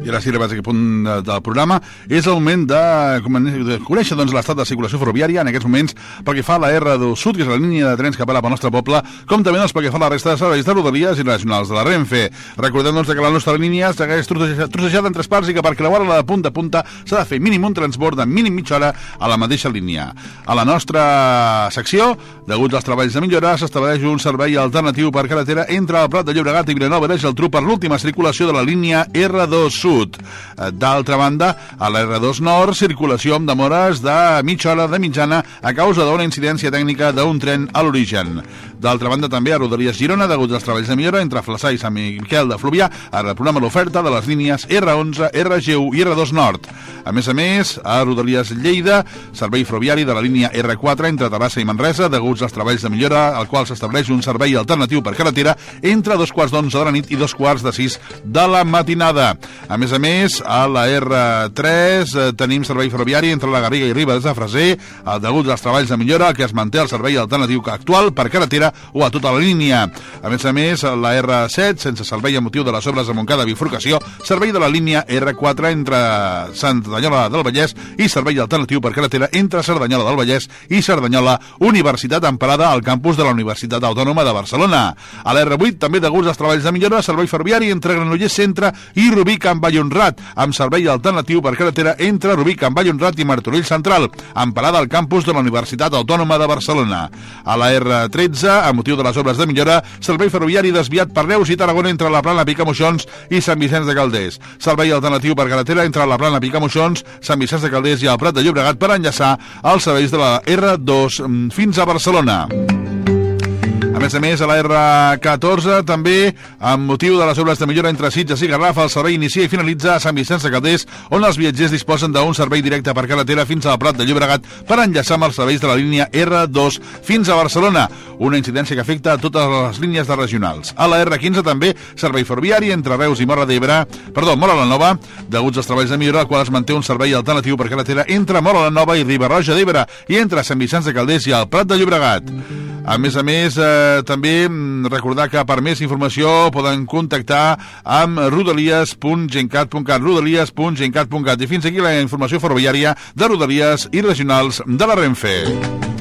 I ara sí, arribats a aquest punt del programa, és el moment de conèixer l'estat de circulació ferroviària en aquests moments pel que fa a la R2 Sud, que és la línia de trens que passa pel nostre poble, com també pel que fa a la resta de serveis de rodalies i regionals de la Renfe. Recordem que la nostra línia segueix trossejada en tres parts i que per creuar-la de punta a punta s'ha de fer mínim un transbord de mínim mitja hora a la mateixa línia. A la nostra secció, degut als treballs de millora, s'estableix un servei alternatiu per carretera entre el Prat de Llobregat i Vilanova i la Geltrú per l'última circulació de la línia R2 Sud. D'altra banda, a la R2 Nord, circulació amb demores de mitja hora de mitjana a causa d'una incidència tècnica d'un tren a l'origen. D'altra banda, també a Rodalies Girona, degut als treballs de millora entre Flaçà i Sant Miquel de Fluvià, ara el programa l'oferta de les línies R11, RG1 i R2 Nord. A més, a Rodalies Lleida, servei ferroviari de la línia R4 entre Terrassa i Manresa, deguts als treballs de millora, al qual s'estableix un servei alternatiu per carretera entre 2:15 de la nit i 2:45 de la matinada. A més, a la R3 tenim servei ferroviari entre la Garriga i Ribes de Freser, degut als treballs de millora, que es manté el servei alternatiu actual per carretera o a tota la línia. A més, a la R7, sense servei a motiu de les obres de Montcada bifurcació, servei de la línia R4 entre Cerdanyola del Vallès i servei alternatiu per carretera entre Cerdanyola del Vallès i Cerdanyola Universitat Emparada al campus de la Universitat Autònoma de Barcelona. A la R8, també degut als treballs de millora, servei ferroviari entre Granollers Centre i Rubí Can Vallhonrat, amb servei alternatiu per carretera entre Rubí Can Vallhonrat i Martorell Central, emparada al campus de la Universitat Autònoma de Barcelona. A la R13, a motiu de les obres de millora, servei ferroviari desviat per Reus i Tarragona entre la Plana Picamoixons i Sant Vicenç de Calders. Servei alternatiu per carretera entre la Plana Picamoixons, Sant Vicenç de Calders i el Prat de Llobregat per enllaçar els serveis de la R2 fins a Barcelona. A més, a la R14, també, amb motiu de les obres de millora entre Sitges i Garraf, el servei inicia i finalitza a Sant Vicenç de Calders, on els viatgers disposen d'un servei directe per carretera fins al Prat de Llobregat per enllaçar amb els serveis de la línia R2 fins a Barcelona, una incidència que afecta a totes les línies de regionals. A la R15, també, servei ferroviari entre Reus i Móra la Nova, deguts als treballs de millora, al qual es manté un servei alternatiu per carretera entre Móra la Nova i Riba-roja d'Ebre i entre Sant Vicenç de Calders i el Prat de Llobregat. A més, també recordar que per més informació poden contactar amb rodalies.gencat.cat, rodalies.gencat.cat. I fins aquí la informació ferroviària de Rodalies i regionals de la Renfe.